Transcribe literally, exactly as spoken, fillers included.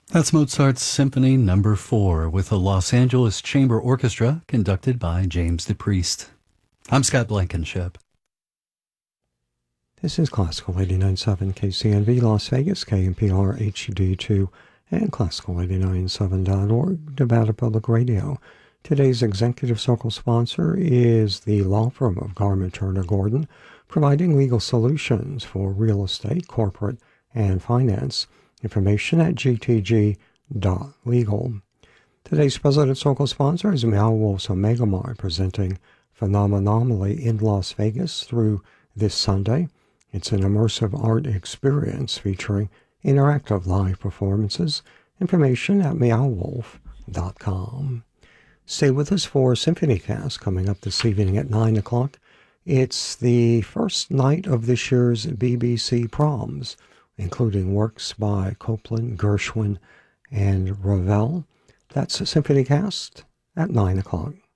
That's Mozart's Symphony Number four with the Los Angeles Chamber Orchestra, conducted by James DePriest. I'm Scott Blankenship. This is Classical eighty-nine point seven K C N V Las Vegas, K N P R H D two, and Classical eighty-nine point seven dot org, Nevada Public Radio. Today's Executive Circle sponsor is the law firm of Garment Turner Gordon, providing legal solutions for real estate, corporate, and finance. Information at g t g dot legal. Today's President Circle sponsor is Meow Wolf's Omega Mart, presenting Phenomenally in Las Vegas through this Sunday. It's an immersive art experience featuring interactive live performances. Information at meow wolf dot com. Stay with us for SymphonyCast coming up this evening at nine o'clock. It's the first night of this year's B B C Proms, including works by Copland, Gershwin, and Ravel. That's SymphonyCast at nine o'clock.